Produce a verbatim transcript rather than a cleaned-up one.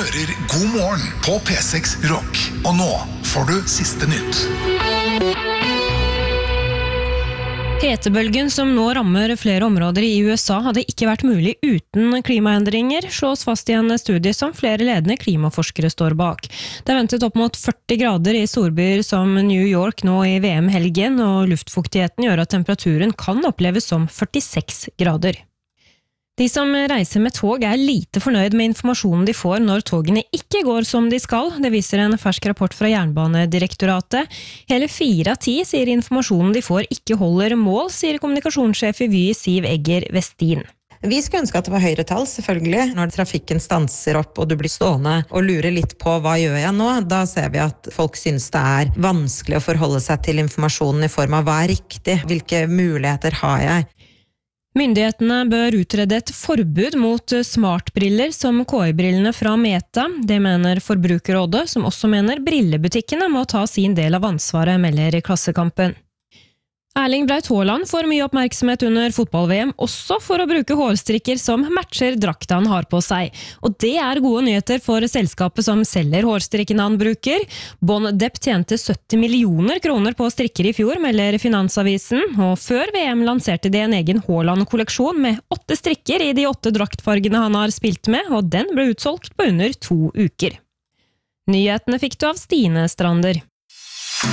hører God morgen på P seks Rock. Og nå får du siste nytt. Hetebølgen som nå rammer flere områder i U S A hadde ikke vært mulig uten klimaendringer, slås fast i en studie som flere ledende klimaforskere står bak. Det er ventet opp mot førti grader i storbyer som New York nå i V M-helgen, og luftfuktigheten gjør at temperaturen kan oppleves som førtiseks grader. De som reiser med tog er lite fornøyd med informasjonen de får når togene ikke går som de skal. Det viser en fersk rapport fra Jernbanedirektoratet. Hele fire av ti sier informasjonen de får ikke holder mål, sier kommunikasjonssjef i Vy Siv Egger Westin. Vi skulle ønske at det var høyere tall, selvfølgelig. Når trafikken stanser opp og du blir stående og lurer litt på hva gjør jeg nå, da ser vi at folk synes det er vanskelig å forholde seg til informasjonen i form av hva er riktig, hvilke muligheter har jeg. Myndighetene bør utrede et forbud mot smartbriller som K I-brillene fra Meta. Det mener Forbrukerrådet, som også mener brillebutikkene må ta sin del av ansvaret, melder Klassekampen. Erling Braut Haaland får mye oppmerksomhet under fotball-V M, også for å bruke hårstrikker som matcher drakta han har på seg. Og det er gode nyheter for selskapet som selger hårstrikkene han bruker. Bon Depp tjente sytti millioner kroner på strikker i fjor, melder Finansavisen. Og før V M lanserte de en egen Haaland-kolleksjon med åtte strikker i de åtte draktfargene han har spilt med, og den ble utsolgt på under to uker. Nyhetene fikk du av Stine Strander.